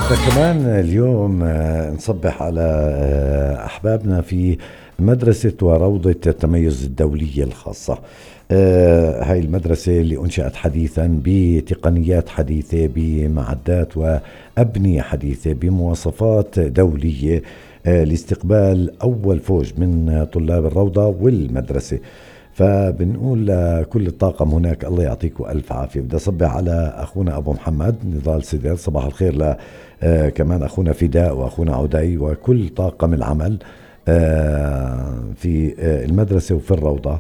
كمان اليوم نصبح على أحبابنا في مدرسة وروضة التميز الدولية الخاصة. هاي المدرسة اللي أنشأت حديثا بتقنيات حديثة، بمعدات وأبنية حديثة، بمواصفات دولية، لاستقبال أول فوج من طلاب الروضة والمدرسة. فبنقول لكل الطاقم هناك الله يعطيكم ألف عافية. بدي أصبح على أخونا أبو محمد نضال سدر، صباح الخير ل كمان أخونا فداء وأخونا عدي وكل طاقم العمل في المدرسة وفي الروضة.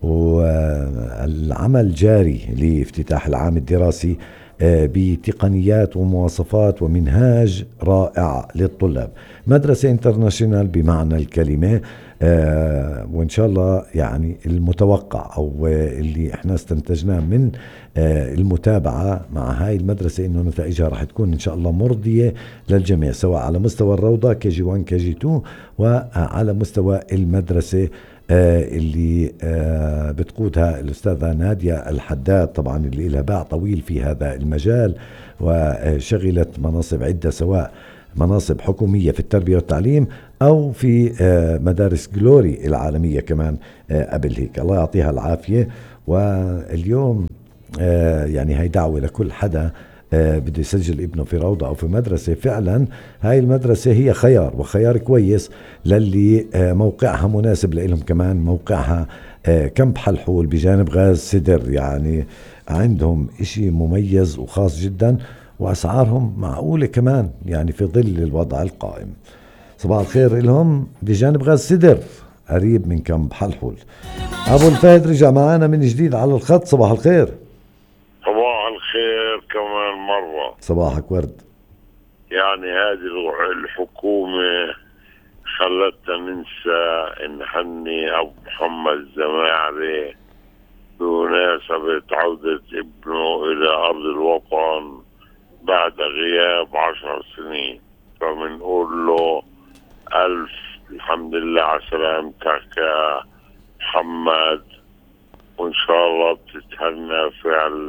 والعمل جاري لافتتاح العام الدراسي بتقنيات ومواصفات ومنهاج رائع للطلاب. مدرسة انترناشونال بمعنى الكلمة. وإن شاء الله يعني المتوقع أو اللي احنا استنتجناه من المتابعة مع هاي المدرسة إنه نتائجها راح تكون إن شاء الله مرضية للجميع، سواء على مستوى الروضة كي جي 1 كي جي 2 وعلى مستوى المدرسة اللي بتقودها الأستاذة نادية الحداد، طبعا اللي لها باع طويل في هذا المجال وشغلت مناصب عدة، سواء مناصب حكومية في التربية والتعليم أو في مدارس جلوري العالمية كمان قبل هيك. الله يعطيها العافية. واليوم يعني هاي دعوة لكل حدا بده يسجل ابنه في روضة أو في مدرسة. فعلا هاي المدرسة هي خيار وخيار كويس للي موقعها مناسب لهم. كمان موقعها كمب حلحول بجانب غاز سدر، يعني عندهم اشي مميز وخاص جدا، وأسعارهم معقولة كمان يعني في ظل الوضع القائم. صباح الخير لهم بجانب غاز سدر قريب من كمب حلحول. أبو الفهد رجع معنا من جديد على الخط. صباح الخير. صباح الخير كمان مرة. صباحك ورد. يعني هذه الحكومة خلتنا ننسى نحني أبو محمد الزماعري بمناسبة عودة ابنه إلى أرض الوطن بعد غياب 10 سنين. فبنقول له ألف الحمد لله على سلامتك يا محمد، وإن شاء الله بتتهنى في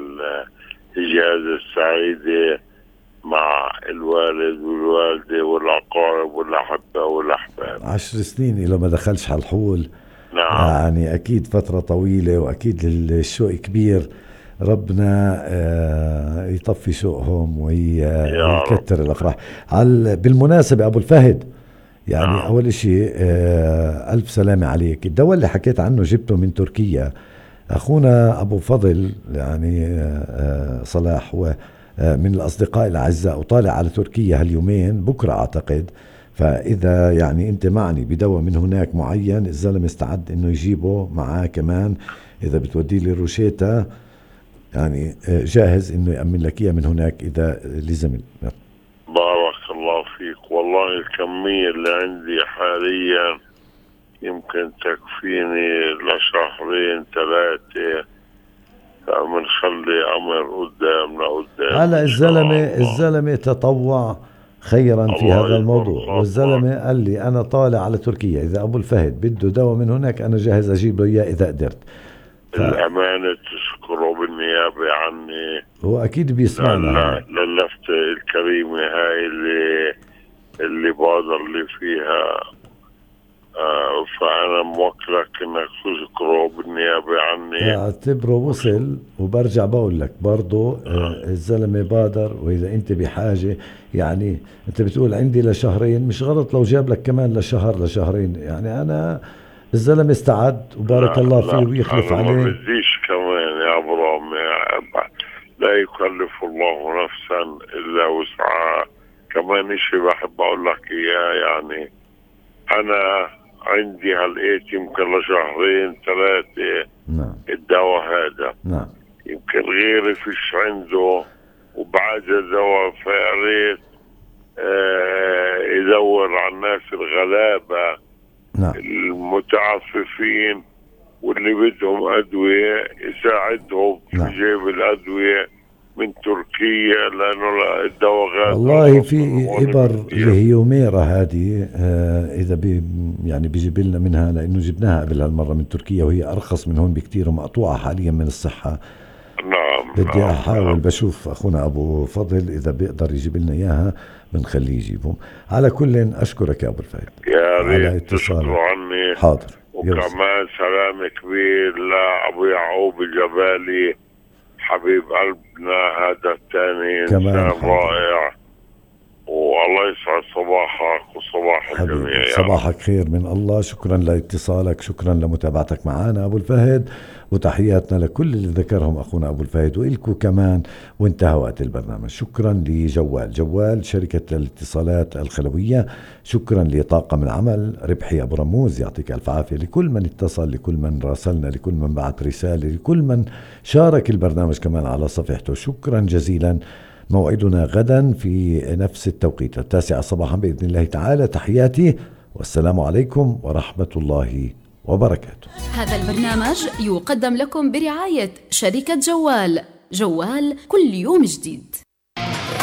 الإجازة السعيدة مع الوالد والوالدة والأقارب والأحبة والأحباب. 10 سنين إلا ما دخلش حلحول. نعم. يعني أكيد فترة طويلة وأكيد الشوق كبير. ربنا يطفي شوقهم ويكتر الأفراح. بالمناسبة أبو الفهد، يعني نعم. أول شيء ألف سلامة عليك. الدواء اللي حكيت عنه جبته من تركيا. أخونا أبو فضل يعني صلاح هو من الأصدقاء الأعزاء وطالع على تركيا هاليومين بكرة أعتقد. فإذا يعني أنت معني بدواء من هناك معين، الزلمة استعد إنه يجيبه معاه كمان. إذا بتودي لي روشيتا يعني جاهز إنه يأمن لك إياه من هناك إذا لزم. بارك الله فيك. والله الكمية اللي عندي حاليا يمكن تكفيني لشهرين 3، فمنخلي أمر قدام لقدام. هلا الزلمة تطوع خيرا في هذا الموضوع، والزلمة قال لي أنا طالع على تركيا، إذا أبو الفهد بده دواء من هناك أنا جاهز أجيب له إياه إذا قدرت. الأمانة تشكره بالنيابة عني. هو أكيد بيسمعنا. للفتة الكريمة هاي اللي بادر لي فيها. فأنا موكلك إنك تشكره بالنيابة عني. اعتبره وصل. وبرجع بقول لك برضو الزلمة بادر، وإذا أنت بحاجة يعني أنت بتقول عندي لشهرين، مش غلط لو جاب لك كمان لشهر لشهرين. يعني أنا الزلمة استعد وبارك الله فيه ويخلف عليه. ما بديش كمان يا برام، لا يكلف الله نفسا إلا وسعها. كمان إشي بحب أقول لك إياه، يعني أنا عندي هالقيت يمكن لشهرين 3. نعم. الدواء هذا نعم. يمكن غيري فيش عنده وبعد دواء. فياريت يدور على الناس الغلابة. نعم. المتعففين واللي بدهم أدوية يساعدهم في جيب الأدوية من تركيا، لأنه الدواء غالي. والله في إبر الهيوميرا هذه إذا يعني بيجيب لنا منها، لأنه جبناها قبل هالمرة من تركيا وهي أرخص من هون بكتير ومقطوعة حاليا من الصحة. نعم. بدي أحاول بشوف أخونا أبو فضل إذا بيقدر يجيب لنا إياها بنخليه يجيبهم. على كل أشكرك يا أبو الفهد يا على ريت اتصالك. تشكروا عني. حاضر. وكمان سلام كبير لأبو يعقوب الجبالي حبيب قلبنا، هذا الثاني إنسان رائع، والله يسعد صباحك وصباح الجميع. صباحك خير من الله. شكرا لاتصالك، شكرا لمتابعتك معنا أبو الفهد، وتحياتنا لكل اللي ذكرهم أخونا أبو الفهد وإلكو كمان. وانتهى وقت البرنامج. شكرا لجوال شركة الاتصالات الخلوية، شكرا لطاقم العمل ربحي أبو رموز، يعطيك ألف عافية، لكل من اتصل، لكل من راسلنا، لكل من بعت رسالة، لكل من شارك البرنامج كمان على صفحته، شكرا جزيلا. موعدنا غدا في نفس التوقيت 9 صباحا بإذن الله تعالى. تحياتي والسلام عليكم ورحمة الله وبركاته. هذا البرنامج يقدم لكم برعاية شركة جوال كل يوم جديد.